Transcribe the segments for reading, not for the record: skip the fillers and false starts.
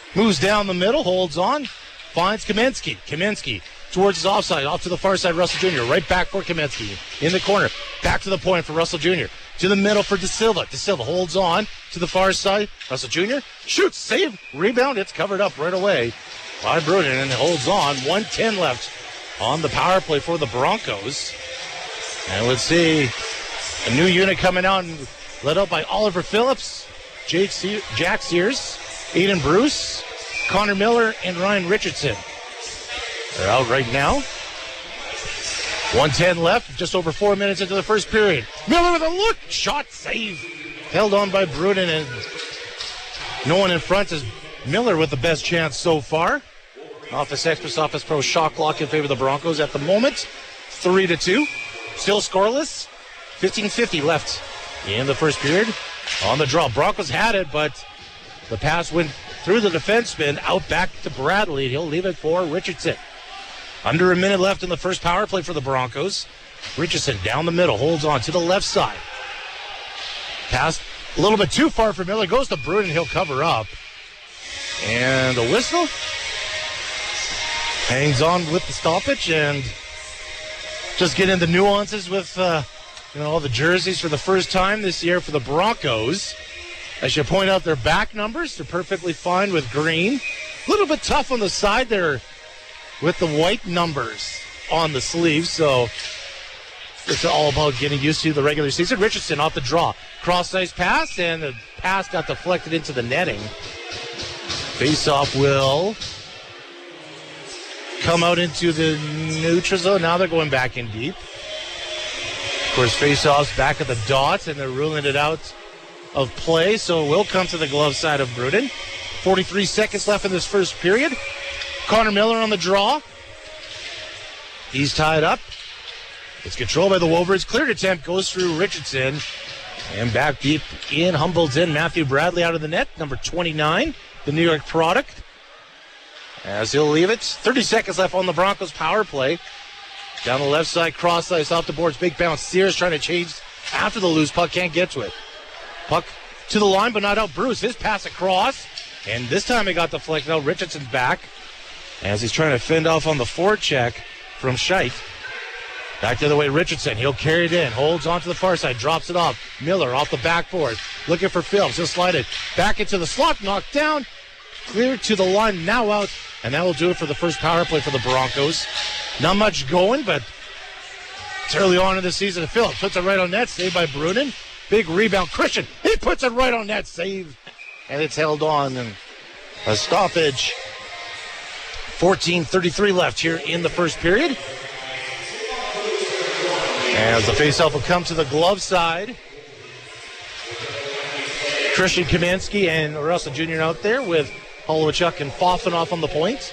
Moves down the middle, holds on, finds Kaminsky. Kaminsky towards his offside, off to the far side, Russell Jr. Right back for Kaminsky. In the corner, back to the point for Russell Jr. To the middle for De Silva. De Silva holds on to the far side. Russell Jr. shoots, save, rebound. It's covered up right away by Bruden and holds on. 1:10 left on the power play for the Broncos. And let's see, a new unit coming out and led out by Oliver Phillips, Jack Sears, Aiden Bruce, Connor Miller, and Ryan Richardson. They're out right now. 1:10 left, just over 4 minutes into the first period. Miller with a look, shot, save. Held on by Bruden, and no one in front is Miller with the best chance so far. Office Express, Office Pro shot clock in favor of the Broncos at the moment. 3-2. Still scoreless. 15:50 left in the first period. On the draw. Broncos had it, but the pass went through the defenseman, out back to Bradley. He'll leave it for Richardson. Under a minute left in the first power play for the Broncos. Richardson down the middle, holds on to the left side. Pass a little bit too far for Miller. Goes to Bruden, he'll cover up. And a whistle. Hangs on with the stoppage, and just get into nuances with all the jerseys for the first time this year for the Broncos. I should point out their back numbers. They're perfectly fine with green. A little bit tough on the side there with the white numbers on the sleeves, so it's all about getting used to the regular season. Richardson off the draw. Cross-ice pass, and the pass got deflected into the netting. Face-off will come out into the neutral zone. Now they're going back in deep. Of course, face-off's back at the dots, and they're ruling it out of play, so it will come to the glove side of Bruden. 43 seconds left in this first period. Connor Miller on the draw. He's tied up. It's controlled by the Wolverines. Cleared attempt goes through Richardson. And back deep in Humboldt's in. Matthew Bradley out of the net. Number 29, the New York product. As he'll leave it. 30 seconds left on the Broncos power play. Down the left side, cross ice off the boards. Big bounce. Sears trying to change after the loose puck. Can't get to it. Puck to the line, but not out. Bruce. His pass across. And this time it got deflected out. Richardson's back as he's trying to fend off on the forecheck from Scheidt. Back the other way, Richardson. He'll carry it in. Holds on to the far side. Drops it off. Miller off the backboard. Looking for Phillips. He'll slide it back into the slot. Knocked down. Clear to the line. Now out. And that will do it for the first power play for the Broncos. Not much going, but it's early on in the season. Phillips puts it right on net. Saved by Bruden. Big rebound. Christian. He puts it right on net. Save. And it's held on. And a stoppage. 14:33 left here in the first period. As the faceoff will come to the glove side. Christian Kaminsky and Russell Jr. out there with Holochuk and Foffenoff on the point.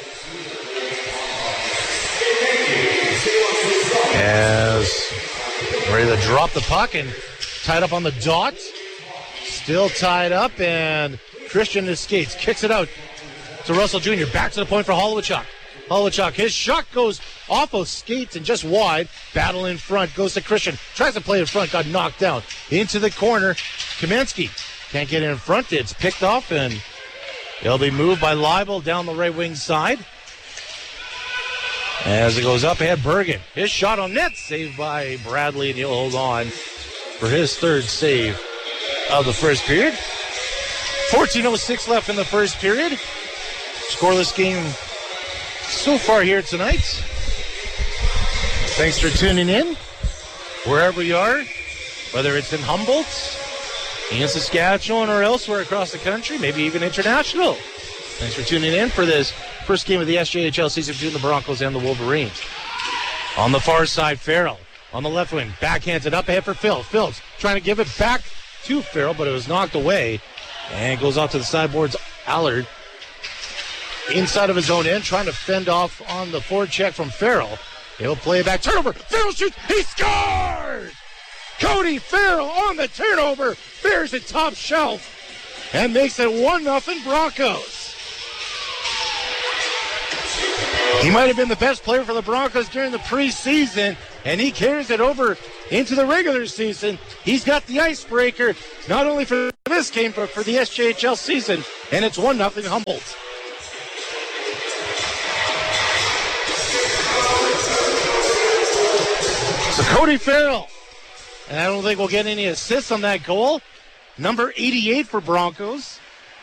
As ready to drop the puck and tied up on the dot. Still tied up, and Christian escapes, kicks it out to Russell Jr. Back to the point for Holochuk. Holochuk, his shot goes off of skates and just wide. Battle in front, goes to Christian. Tries to play in front, got knocked down. Into the corner, Kaminsky can't get in front. It's picked off, and it'll be moved by Leibel down the right wing side. As it goes up ahead, Bergen. His shot on net, saved by Bradley, and he'll hold on for his third save of the first period. 14:06 left in the first period. Scoreless game so far here tonight. Thanks for tuning in, wherever you are, whether it's in Humboldt, in Saskatchewan, or elsewhere across the country, maybe even international. Thanks for tuning in for this first game of the SJHL season between the Broncos and the Wolverines. On the far side, Farrell. On the left wing, backhands it up ahead for Phil. Phil's trying to give it back to Farrell, but it was knocked away. And goes off to the sideboards. Allard inside of his own end, trying to fend off on the forward check from Farrell. He'll play it back. Turnover. Farrell shoots. He scored! Cody Farrell on the turnover. Bears it top shelf and makes it 1-0 Broncos. He might have been the best player for the Broncos during the preseason, and he carries it over into the regular season. He's got the icebreaker, not only for this game, but for the SJHL season. And it's 1-0 Humboldt. So Cody Farrell, and I don't think we'll get any assists on that goal. Number 88 for Broncos.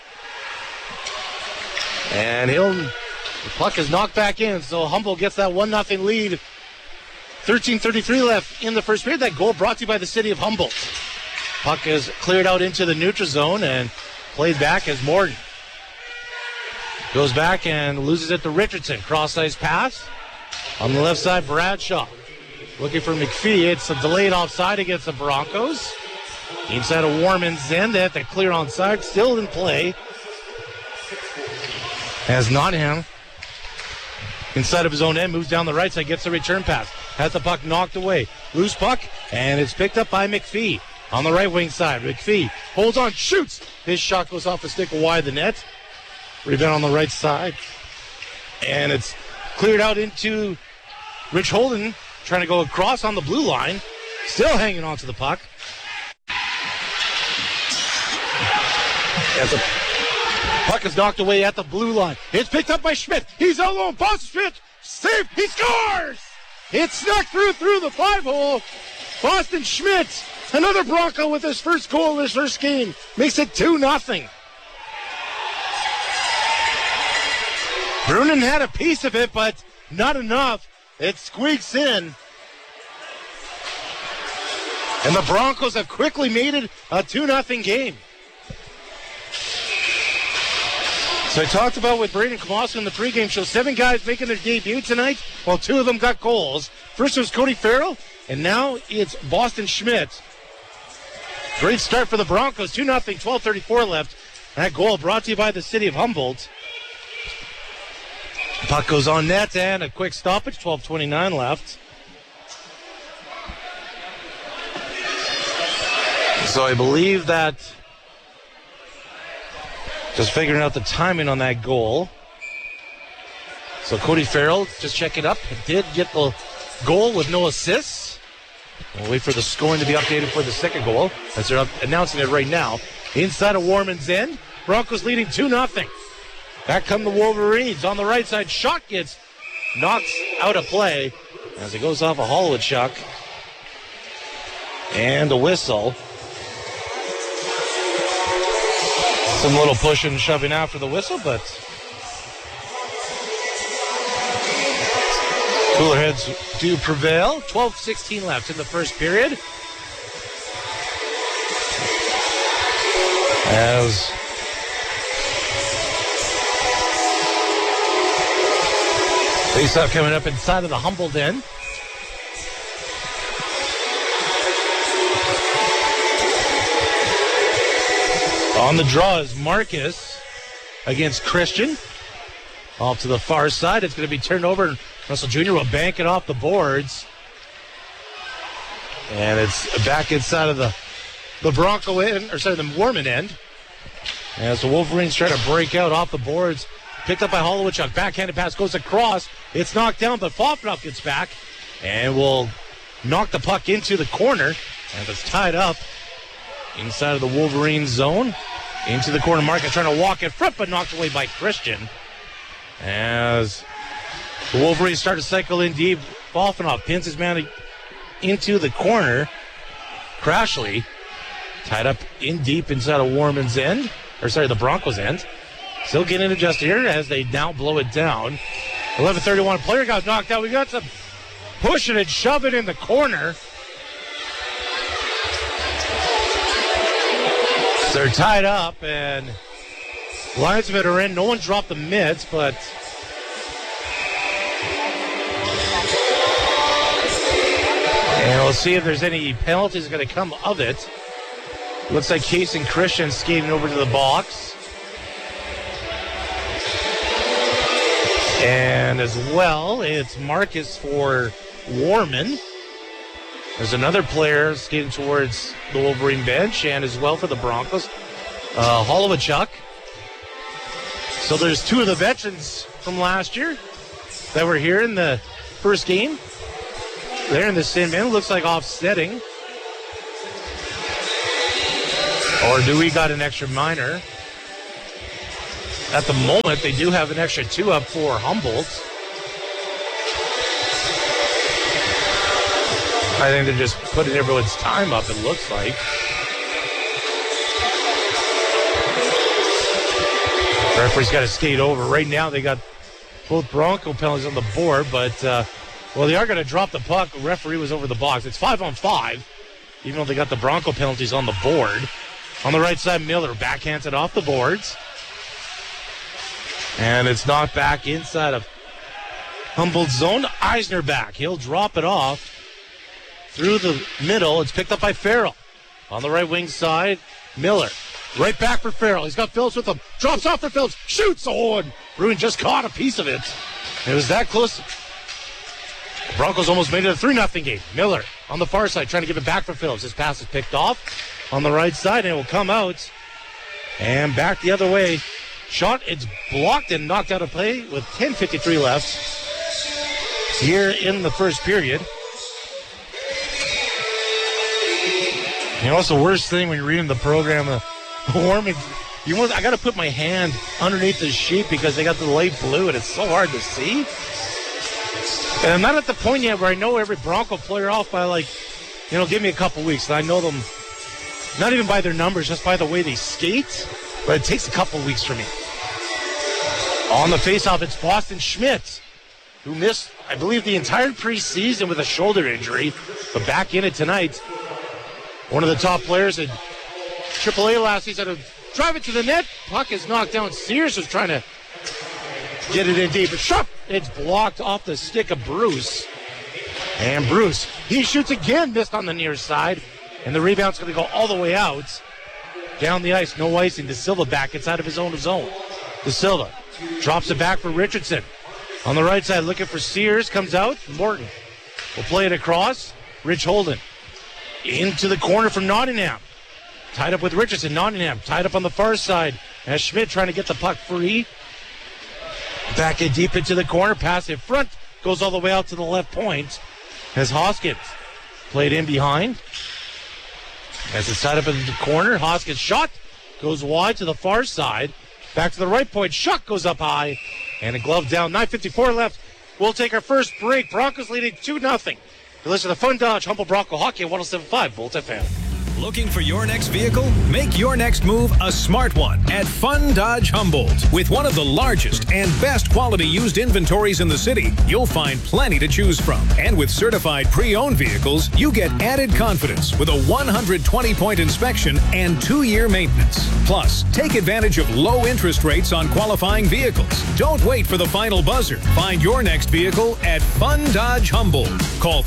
And the puck is knocked back in, so Humboldt gets that 1-0 lead. 13:33 left in the first period. That goal brought to you by the city of Humboldt. Puck is cleared out into the neutral zone and played back as Morton goes back and loses it to Richardson. Cross-ice pass on the left side. Bradshaw looking for McPhee. It's a delayed offside against the Broncos. Inside of Warman's end. They have to clear on side. Still in play. As Nottingham, inside of his own end, moves down the right side, gets the return pass. Has the puck knocked away. Loose puck, and it's picked up by McPhee on the right wing side. McPhee holds on, shoots. His shot goes off a stick wide the net. Rebound on the right side. And it's cleared out into Rich Holden, trying to go across on the blue line. Still hanging on to the puck. As the puck is knocked away at the blue line. It's picked up by Schmidt. He's alone. Boston Schmidt. Save. He scores! It snuck through the 5-hole. Boston Schmidt, another Bronco with his first goal in his first game. Makes it 2-0. Brunin had a piece of it, but not enough. It squeaks in. And the Broncos have quickly made it a 2-0 game. So I talked about with Braden Kowalski in the pregame show, 7 guys making their debut tonight, while 2 of them got goals. First was Cody Farrell, and now it's Boston Schmidt. Great start for the Broncos, 2-0, 12:34 left. That goal brought to you by the city of Humboldt. Puck goes on net, and a quick stoppage, 12:29 left. So I believe that, just figuring out the timing on that goal. So Cody Farrell, just check it up, did get the goal with no assists. We'll wait for the scoring to be updated for the second goal, as they're announcing it right now. Inside of Warman's end, Broncos leading 2-0. Back come the Wolverines on the right side. Shot gets knocked out of play as it goes off a Holowchuk. And a whistle. Some little pushing and shoving after the whistle, but cooler heads do prevail. 12:16 left in the first period. As face-off coming up inside of the Humboldt end. On the draw is Marcus against Christian. Off to the far side. It's going to be turned over, and Russell Jr. will bank it off the boards. And it's back inside of the Bronco end, or sorry, the Warman end. As the Wolverines try to break out off the boards. Picked up by Holowchuk. Backhanded pass goes across. It's knocked down, but Fofanoff gets back and will knock the puck into the corner. And it's tied up inside of the Wolverine zone. Into the corner. Marcus trying to walk in front, but knocked away by Christian. As the Wolverines start to cycle in deep, Fofanoff pins his man into the corner. Crashly tied up in deep inside of Warman's end. Or sorry, the Broncos end. Still getting adjusted here as they now blow it down. 11:31, player got knocked out. We got some pushing and shoving in the corner. They're tied up, and linesmen are in. No one dropped the mitts, but and we'll see if there's any penalties going to come of it. Looks like Case and Christian skating over to the box. And as well, it's Marcus for Warman. There's another player skating towards the Wolverine bench, and as well for the Broncos, Holowchuk. So there's 2 of the veterans from last year that were here in the first game. There in the sin bin. Looks like offsetting. Or do we got an extra minor? At the moment, they do have an extra 2 up for Humboldt. I think they're just putting everyone's time up, it looks like. Referee's got to skate over. Right now, they got both Bronco penalties on the board, but, they are going to drop the puck. The referee was over the box. It's 5-on-5, even though they got the Bronco penalties on the board. On the right side, Miller backhands it off the boards. And it's knocked back inside of Humboldt's zone. Eisner back. He'll drop it off through the middle. It's picked up by Farrell. On the right wing side, Miller. Right back for Farrell. He's got Phillips with him. Drops off for Phillips. Shoots. Oh, and Bruin just caught a piece of it. It was that close. The Broncos almost made it a 3-0 game. Miller on the far side trying to give it back for Phillips. His pass is picked off on the right side, and it will come out. And back the other way. Shot, it's blocked and knocked out of play with 10:53 left here in the first period. You know, it's the worst thing when you're reading the program, warming. I got to put my hand underneath the sheet because they got the light blue and it's so hard to see. And I'm not at the point yet where I know every Bronco player off by give me a couple weeks. And I know them, not even by their numbers, just by the way they skate. But it takes a couple weeks for me. On the faceoff, it's Boston Schmidt, who missed, I believe, the entire preseason with a shoulder injury, but back in it tonight. One of the top players in AAA last season to drive it to the net. Puck is knocked down. Sears was trying to get it in deep. But shot, it's blocked off the stick of Bruce. And Bruce, he shoots again, missed on the near side. And the rebound's going to go all the way out. Down the ice, no icing. De Silva back inside of his own zone. De Silva drops it back for Richardson. On the right side, looking for Sears. Comes out. Morton will play it across. Rich Holden into the corner from Nottingham. Tied up with Richardson. Nottingham tied up on the far side. As Schmidt trying to get the puck free. Back in deep into the corner. Pass in front. Goes all the way out to the left point. As Hoskins played in behind. As it's tied up in the corner, Hoskins shot goes wide to the far side. Back to the right point. Shot goes up high. And a glove down. 9:54 left. We'll take our first break. Broncos leading 2-0. You listen to Fun Dodge Humboldt Bronco Hockey at 107.5 Bolt FM. Looking for your next vehicle? Make your next move a smart one at Fun Dodge Humboldt. With one of the largest and best quality used inventories in the city, you'll find plenty to choose from. And with certified pre-owned vehicles, you get added confidence with a 120-point inspection and 2-year maintenance. Plus, take advantage of low interest rates on qualifying vehicles. Don't wait for the final buzzer. Find your next vehicle at Fun Dodge Humboldt. Call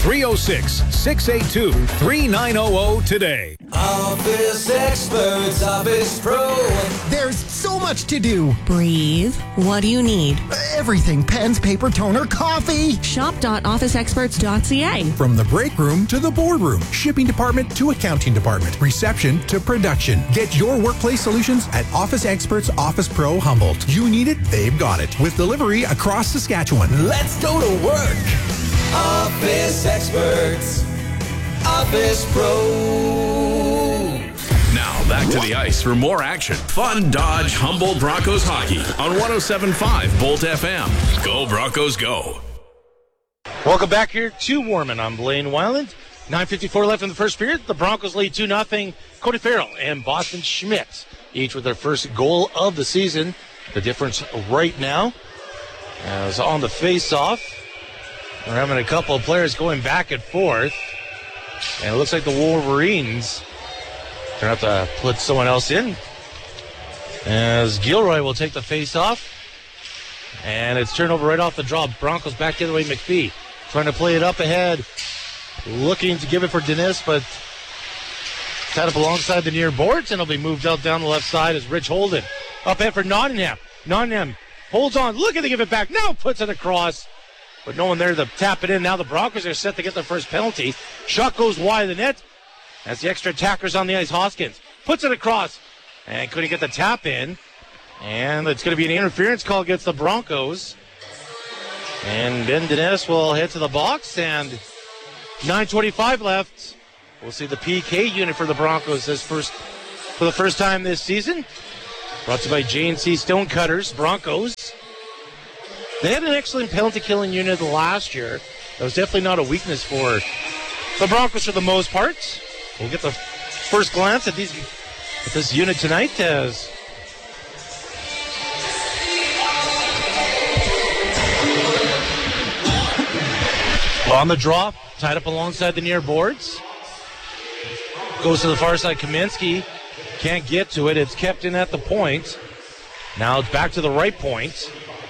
306-682-3900 today. Office Experts, Office Pro. There's so much to do. Breathe. What do you need? Everything. Pens, paper, toner, coffee. Shop.officeexperts.ca. From the break room to the boardroom, shipping department to accounting department, reception to production. Get your workplace solutions at Office Experts Office Pro Humboldt. You need it, they've got it. With delivery across Saskatchewan. Let's go to work. Office Experts, Office Pro. Now back to the ice for more action. Fun Dodge Humboldt Broncos hockey on 107.5 Bolt FM. Go Broncos, go. Welcome back here to Warman. I'm Blaine Weiland. 9:54 left in the first period. The Broncos lead 2-0. Cody Farrell and Boston Schmidt, each with their first goal of the season. The difference right now is on the face-off. We're having a couple of players going back and forth. And it looks like the Wolverines are going to have to put someone else in. As Gilroy will take the face-off. And it's turned over right off the draw. Broncos back the other way. McPhee trying to play it up ahead. Looking to give it for Dennis, but tied up alongside the near boards. And it'll be moved out down the left side as Rich Holden. Up ahead for Nottingham. Nottingham holds on. Looking to give it back. Now puts it across. But no one there to tap it in. Now the Broncos are set to get their first penalty. Shot goes wide of the net. As the extra attackers on the ice, Hoskins puts it across. And couldn't get the tap in. And it's going to be an interference call against the Broncos. And Ben Dennis will head to the box. And 9:25 left. We'll see the PK unit for the Broncos for the first time this season. Brought to you by J&C Stonecutters. Broncos. They had an excellent penalty killing unit last year. That was definitely not a weakness for the Broncos for the most part. We'll get the first glance at this unit tonight as on the draw, tied up alongside the near boards. Goes to the far side. Kaminsky can't get to it. It's kept in at the point. Now it's back to the right point.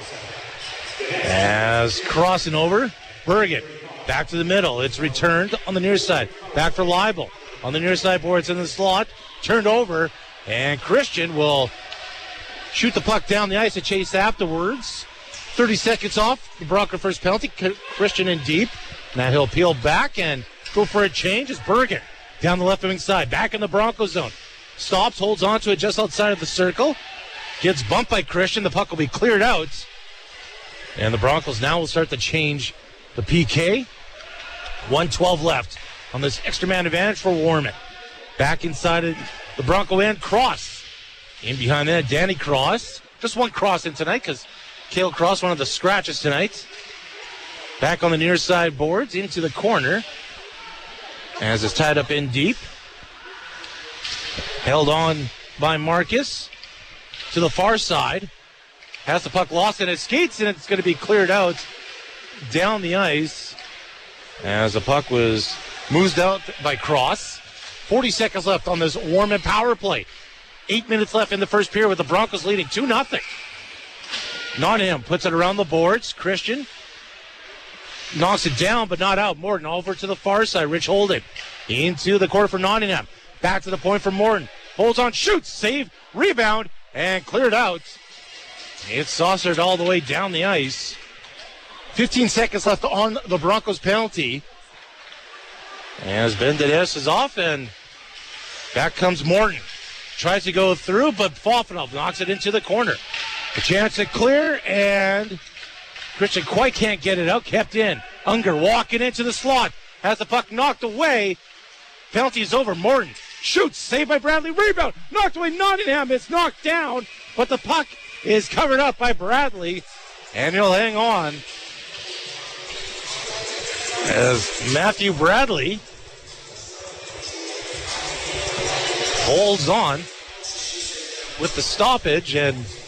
As crossing over, Bergen back to the middle. It's returned on the near side. Back for Leibel. On the near side boards in the slot. Turned over. And Christian will shoot the puck down the ice to chase afterwards. 30 seconds off. The Bronco first penalty. Christian in deep. Now he'll peel back and go for a change as Bergen down the left wing side. Back in the Bronco zone. Stops, holds on to it just outside of the circle. Gets bumped by Christian. The puck will be cleared out. And the Broncos now will start to change the PK. 1:12 left on this extra man advantage for Warman. Back inside of the Bronco end. Cross. In behind that, Danny Cross. Just one cross in tonight because Cale Cross, one of the scratches tonight. Back on the near side boards into the corner. As it's tied up in deep. Held on by Marcus to the far side. Has the puck lost and it skates, and it's going to be cleared out down the ice as the puck was moved out by Cross. 40 seconds left on this Warman power play. 8 minutes left in the first period with the Broncos leading 2-0. Nottingham puts it around the boards. Christian knocks it down, but not out. Morton over to the far side. Rich Holden into the corner for Nottingham. Back to the point for Morton. Holds on, shoots, save, rebound, and cleared out. It's saucered all the way down the ice. 15 seconds left on the Broncos penalty. As Bendedes is off, and back comes Morton. Tries to go through, but Fofenov knocks it into the corner. A chance to clear, and Christian quite can't get it out. Kept in. Unger walking into the slot. Has the puck knocked away. Penalty is over. Morton shoots. Saved by Bradley. Rebound. Knocked away. Nottingham. It's knocked down, but the puck is covered up by Bradley, and he'll hang on as Matthew Bradley holds on with the stoppage, and